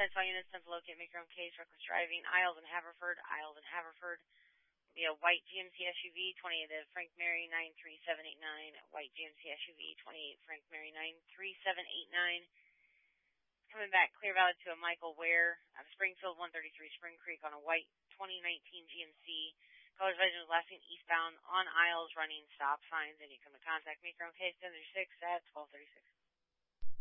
Southside, all units, 10 to locate, make your own case, reckless driving, Isles and Haverford, be a white GMC SUV, 28 to Frank Mary 93789, white GMC SUV, 28 Frank Mary 93789. Coming back Clear Valley to a Michael Ware out of Springfield, 133 Spring Creek on a white 2019 GMC. Colors vision was last seen eastbound on Isles running stop signs, and you come to contact me, your own case, 1036 at 1236.